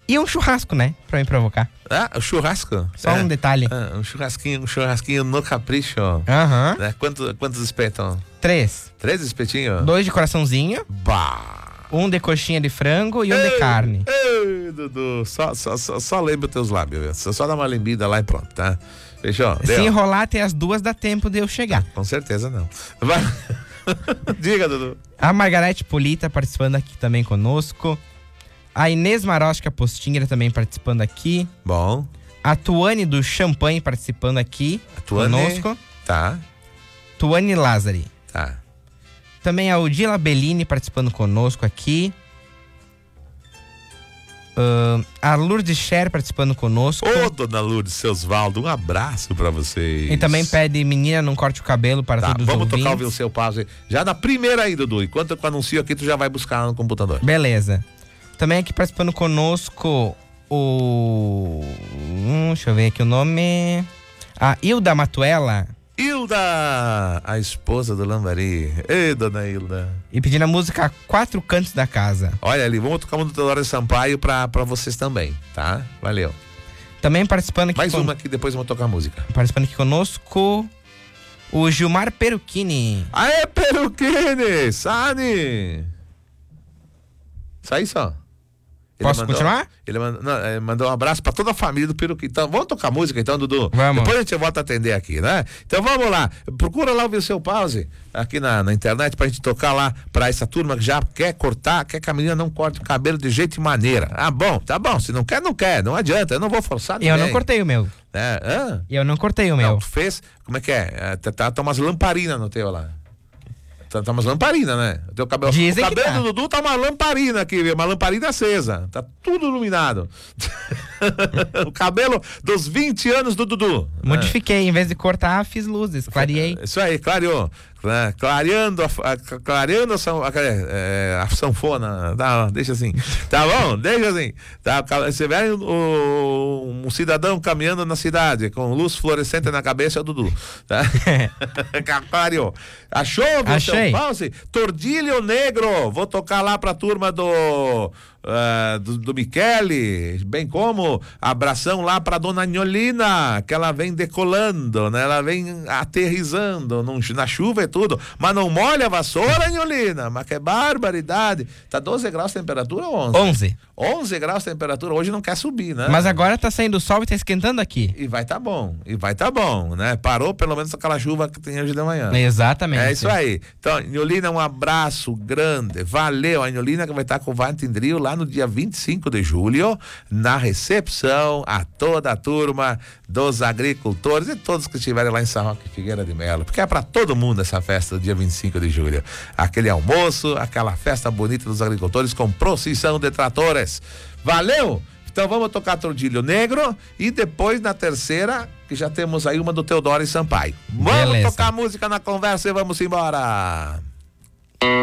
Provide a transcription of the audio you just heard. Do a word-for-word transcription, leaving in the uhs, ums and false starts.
E um churrasco, né? Pra me provocar. Ah, o churrasco? Só é. um detalhe. Ah, um churrasquinho, um churrasquinho no capricho. Aham. Né? Quantos, quantos espetam? Três. Três espetinhos? Dois de coraçãozinho. Bah! Um de coxinha de frango e um ei, de carne. Ei, Dudu, só, só, só, só lembra os teus lábios, viu? Só, só dá uma lembida lá e pronto, tá? Fechou? Se Deu? enrolar até as duas, dá tempo de eu chegar. Com certeza não. Vai. Diga, Dudu. A Margarete Polita participando aqui também conosco. A Inês Marosca Postingra também participando aqui. Bom. A Tuane do Champanhe participando aqui A Tuane. conosco. Tá. Tuane Lázari. Tá. Também a Odila Bellini participando conosco aqui. Uh, a Lourdes Scher participando conosco. Ô, dona Lourdes, seus Valdo, um abraço pra vocês. E também pede Menina Não Corte o Cabelo para tá, todos os vamos ouvintes. tocar o seu pause já na primeira aí, Dudu. Enquanto eu anuncio aqui, tu já vai buscar no computador. Beleza. Também aqui participando conosco o... Hum, deixa eu ver aqui o nome... A Hilda Matuela. Hilda, a esposa do Lambari. Ei, dona Hilda. E pedindo a música Quatro Cantos da Casa. Olha ali, vamos tocar uma do Teodoro Sampaio pra, pra vocês também, tá? Valeu. Também participando aqui... Mais con... uma aqui, depois vamos tocar a música. Participando aqui conosco o Gilmar Peruchini. Aê, Peruchini! Sani! Sai só. Ele Posso mandou, continuar? Ele mandou, não, ele mandou um abraço pra toda a família do Peruquim. Então, vamos tocar música então, Dudu? Vamos. Depois a gente volta a atender aqui, né? Então vamos lá. Procura lá ouvir o seu pause aqui na, na internet pra gente tocar lá pra essa turma que já quer cortar, quer que a menina não corte o cabelo de jeito e maneira. Ah, bom, tá bom. Se não quer, não quer. Não adianta. Eu não vou forçar ninguém. Eu não cortei o meu. É, hã? Eu não cortei o meu. Não, tu fez, como é que é? é tá, tá, tá umas lamparinas no teu lá. Tá, tá umas lamparinas, né? O, teu cabelo, Dizem o cabelo que tá. do Dudu tá uma lamparina aqui, viu? Uma lamparina acesa. Tá tudo iluminado. O cabelo dos vinte anos do Dudu. Modifiquei, em vez de cortar, fiz luzes, clareei. Isso aí, clareou. Clareando a, a, clareando a, a, é, a sanfona. Tá, deixa assim. Tá bom? Deixa assim. Tá, você vê um, um cidadão caminhando na cidade com luz fluorescente na cabeça, é o Dudu. Tá? Clareou. Achou? Achei. Pause? Tordilho Negro. Vou tocar lá pra turma do. Uh, do, do Michele, bem como abração lá pra dona Nholina, que ela vem decolando, né? Ela vem aterrissando num, na chuva e tudo, mas não molha a vassoura, Nholina, mas que barbaridade. Tá doze graus de temperatura ou onze? onze. onze graus de temperatura, hoje não quer subir, né? Mas agora tá saindo o sol e tá esquentando aqui. E vai tá bom, e vai tá bom, né? Parou pelo menos aquela chuva que tem hoje de manhã. Exatamente. É isso aí. Então, Nholina, um abraço grande. Valeu. A Nholina que vai estar com o Vantindrio lá no dia vinte e cinco de julho, na recepção a toda a turma dos agricultores e todos que estiverem lá em São Roque Figueira de Melo, porque é para todo mundo essa festa do dia vinte e cinco de julho. Aquele almoço, aquela festa bonita dos agricultores com procissão de tratores. Valeu! Então vamos tocar Tordilho Negro e depois na terceira, que já temos aí uma do Teodoro Sampaio. Vamos Beleza. tocar música na conversa e vamos embora.